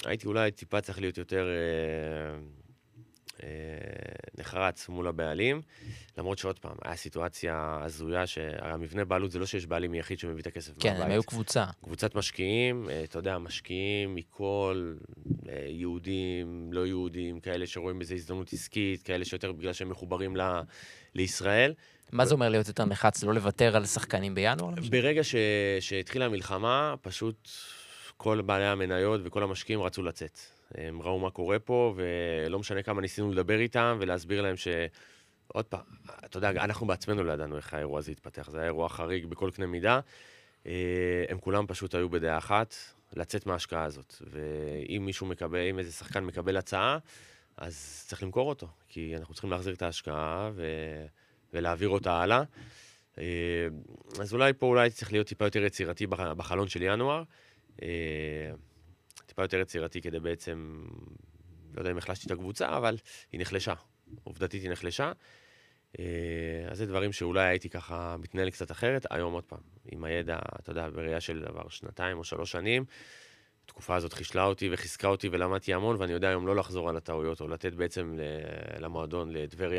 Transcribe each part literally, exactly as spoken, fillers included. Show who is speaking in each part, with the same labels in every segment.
Speaker 1: הייתי אולי טיפה צריך להיות יותר אה, אה, נחרץ מול הבעלים, למרות שעוד פעם, היה סיטואציה הזויה שהמבנה בעלות זה לא שיש בעלים יחיד שמביא את הכסף
Speaker 2: כן,
Speaker 1: מהבית.
Speaker 2: הם היו קבוצה.
Speaker 1: קבוצת משקיעים, אה, אתה יודע, משקיעים מכל, אה, יהודים, לא יהודים, כאלה שרואים בזה הזדמנות עסקית, כאלה שיותר בגלל שהם מחוברים ל, לישראל.
Speaker 2: מה זה אומר להיות יותר נחץ? לא לוותר על שחקנים בינואר?
Speaker 1: ברגע ש, שהתחילה המלחמה, פשוט כל בעלי המניות וכל המשקיעים רצו לצאת. הם ראו מה קורה פה, ולא משנה כמה ניסינו לדבר איתם ולהסביר להם ש... עוד פעם, אתה יודע, אנחנו בעצמנו לא ידענו איך האירוע הזה התפתח. זה היה אירוע חריג בכל קנה מידה. הם כולם פשוט היו בדעה אחת לצאת מההשקעה הזאת. ואם מישהו מקבל, אם איזה שחקן מקבל הצעה, אז צריך למכור אותו. כי אנחנו צריכים להחזיר את ההשקעה ו... ולהעביר אותה הלאה. אז אולי פה אולי צריך להיות טיפה יותר יצירתי בחלון של ינואר. טיפה יותר יצירתי כדי בעצם, לא יודע אם החלשתי את הקבוצה, אבל היא נחלשה. עובדתית היא נחלשה. אז זה דברים שאולי הייתי ככה מתנהל קצת אחרת. היום עוד פעם, עם הידע, אתה יודע, בראייה של דבר שנתיים או שלוש שנים, התקופה הזאת חישלה אותי וחיזקה אותי ולמדתי המון, ואני יודע היום לא לחזור על הטעויות, או לתת בעצם למועדון, לדבריה,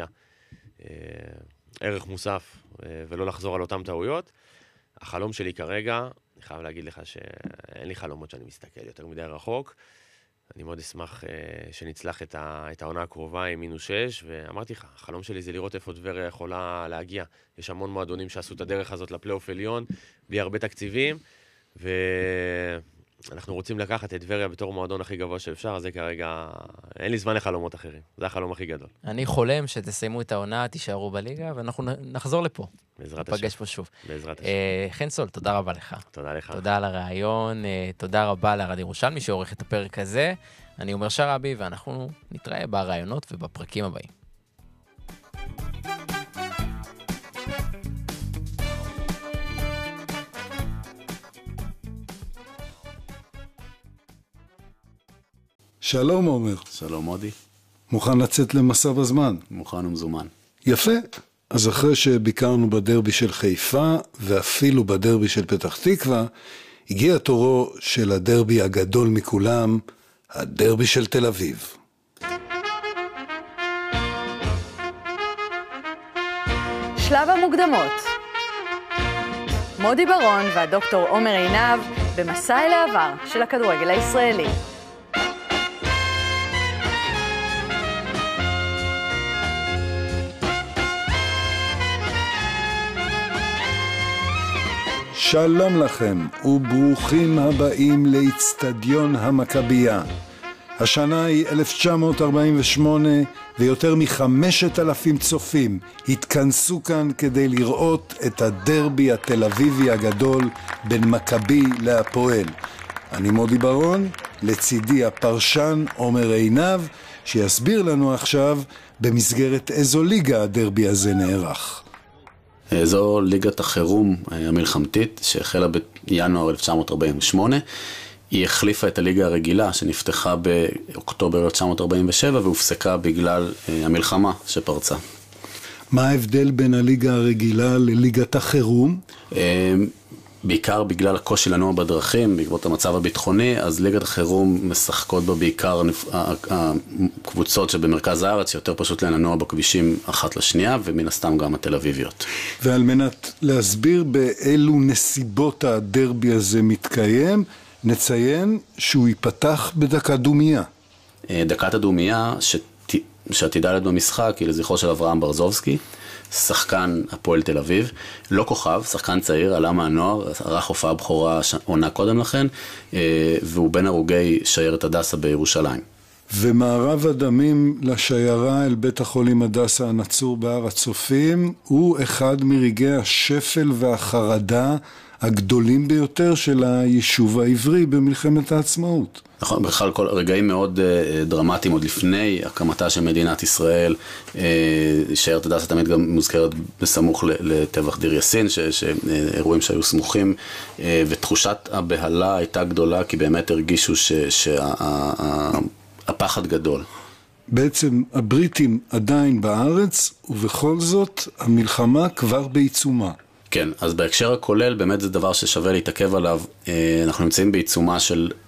Speaker 1: ערך מוסף, ולא לחזור על אותם טעויות. החלום שלי כרגע, אני חייב להגיד לך שאין לי חלומות שאני מסתכל יותר מדי רחוק. אני מאוד אשמח שנצלח את, ה, את העונה הקרובה עם מינוס שש, ואמרתי לך, החלום שלי זה לראות איפה דבריה יכולה להגיע. יש המון מועדונים שעשו את הדרך הזאת לפלייאוף עליון, בלי הרבה תקציבים, ואנחנו רוצים לקחת את דבריה בתור מועדון הכי גבוה שאפשר, אז זה כרגע, אין לי זמן לחלומות אחרים. זה החלום הכי גדול.
Speaker 2: אני חולם שתסיימו את העונה, תישארו בליגה, ואנחנו נחזור לפה.
Speaker 1: בעזרת השם.
Speaker 2: נפגש פה שוב.
Speaker 1: בעזרת השם.
Speaker 2: חן סול, תודה רבה לך.
Speaker 1: תודה לך.
Speaker 2: תודה על הרעיון, תודה רבה לארד ירושלמי שעורך את הפרק הזה. אני אומר שרבי, ואנחנו נתראה ברעיונות ובפרקים הבאים.
Speaker 3: שלום עומר.
Speaker 4: שלום מודי.
Speaker 3: מוכן לצאת למסע בזמן?
Speaker 4: מוכן ומזומן.
Speaker 3: יפה. אז אחרי שביקרנו בדרבי של חיפה, ואפילו בדרבי של פתח תקווה, הגיע תורו של הדרבי הגדול מכולם, הדרבי של תל אביב.
Speaker 5: שלב המוקדמות. מודי ברון והדוקטור עומר עינב במסע אל העבר של הכדורגל הישראלי.
Speaker 3: שלום לכם וברוכים הבאים לאצטדיון המכבייה. השנה היא אלף תשע מאות ארבעים ושמונה ויותר מחמשת אלפים צופים התכנסו כאן כדי לראות את הדרבי התל אביבי הגדול בין מכבי להפועל. אני מודי ברון, לצידי הפרשן עומר עינב, שיסביר לנו עכשיו במסגרת איזו ליגה הדרבי הזה נערך.
Speaker 4: זו ליגת החירום המלחמתית שהחלה בינואר אלף תשע מאות ארבעים ושמונה. היא החליפה את הליגה הרגילה שנפתחה באוקטובר אלף תשע מאות ארבעים ושבע והופסקה בגלל המלחמה שפרצה.
Speaker 3: מה ההבדל בין הליגה הרגילה לליגת החירום?
Speaker 4: בעיקר בגלל הקושי לנוע בדרכים, בעקבות המצב הביטחוני, אז ליגת החירום משחקות בה בעיקר הקבוצות שבמרכז הארץ, שיותר פשוט לנוע בכבישים אחת לשנייה, ומן הסתם גם התל אביביות.
Speaker 3: ועל מנת להסביר באילו נסיבות הדרבי הזה מתקיים, נציין שהוא ייפתח בדקת דומייה.
Speaker 4: דקת הדומייה שת... שעתידה להיות במשחק היא לזכרו של אברהם ברזובסקי, שחקן הפועל תל אביב, לא כוכב, שחקן צעיר, עלה מהנוער, ערך הופעה בכורה עונה קודם לכן, והוא בין הרוגי שיירת הדסה בירושלים.
Speaker 3: ומערב הדמים לשיירה אל בית החולים הדסה הנצור בהר הצופים, הוא אחד מרגעי השפל והחרדה הגדולים ביותר של היישוב העברי במלחמת העצמאות.
Speaker 4: נכון, בכלל כל רגעים מאוד דרמטיים עוד לפני הקמתה של מדינת ישראל. שיירת הדסה תמיד גם מוזכרת בסמוך לטבח דיר יאסין, שאירועים שהיו סמוכים, ותחושת הבהלה הייתה גדולה, כי באמת הרגישו שהפחד גדול.
Speaker 3: בעצם הבריטים עדיין בארץ, ובכל זאת המלחמה כבר בעיצומה.
Speaker 4: כן, אז בהקשר הכולל באמת זה דבר ששווה להתעכב עליו. אנחנו נמצאים בעיצומה של